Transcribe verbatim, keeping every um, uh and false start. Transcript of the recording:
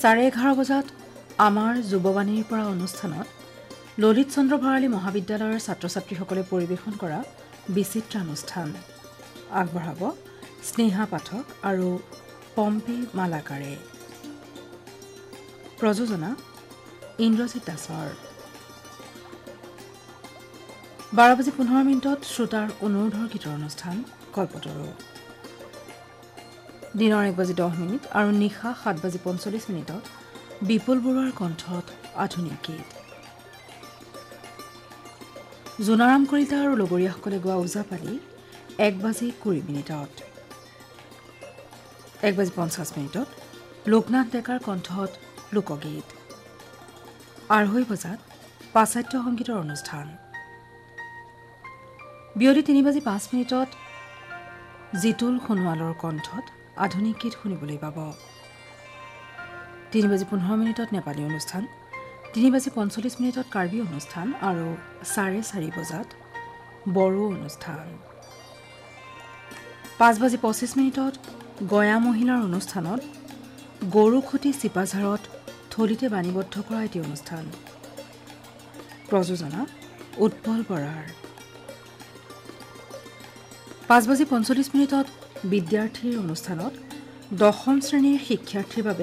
চাৰে এঘাৰ বজাত আমাৰ যুৱবাণীৰ পৰা অনুষ্ঠানত ললিত চন্দ্ৰ ভৰালী মহাবিদ্যালয়ৰ ছাত্ৰ ছাত্ৰীসকলে পৰিৱেশন কৰা বিচিত্ৰ অনুষ্ঠান আগবঢ়াব স্নেহা পাঠক আৰু পম্পী মালাকাৰে। প্ৰযোজনা ইন্দ্ৰজিৎ দাসৰ। বাৰ বাজি পোন্ধৰ মিনিটত শ্ৰোতাৰ অনুৰোধৰ গীতৰ অনুষ্ঠান কল্পতৰু। দিনৰ এক বাজি দহ মিনিট আৰু নিশা সাত বাজি পঞ্চল্লিছ মিনিটত বিপুল বৰুৱাৰ কণ্ঠত আধুনিক গীত। জোনাৰাম কলিতা আৰু লগৰীয়াসকলে গোৱা ওজাপালি এক বাজি কুৰি মিনিটত। এক বাজি পঞ্চাছ মিনিটত লোকনাথ ডেকাৰ কণ্ঠত লোকগীত। আঢ়ৈ বজাত পাশ্চাত্য সংগীতৰ অনুষ্ঠান। বিয়লি তিনি বাজি পাঁচ মিনিটত জিতুল সোণোৱালৰ কণ্ঠত আধুনিক গীত শুনিবলৈ পাব। তিনি বাজি পোন্ধৰ মিনিটত নেপালী অনুষ্ঠান, তিনি বাজি পঞ্চল্লিছ মিনিটত কাৰ্বি অনুষ্ঠান আৰু চাৰে চাৰি বজাত বড়ো অনুষ্ঠান। পাঁচ বাজি পঁচিছ মিনিটত গয়া মহিলাৰ অনুষ্ঠানত গৰুখুটি চিপাঝাৰত থলিতে বাণীবদ্ধ কৰা এটি অনুষ্ঠান। প্ৰযোজনা উৎপল বৰাৰ। পাঁচ বাজি পঞ্চল্লিছ মিনিটত বিদ্যাৰ্থীৰ অনুষ্ঠানত দশম শ্ৰেণীৰ শিক্ষাৰ্থীৰ বাবে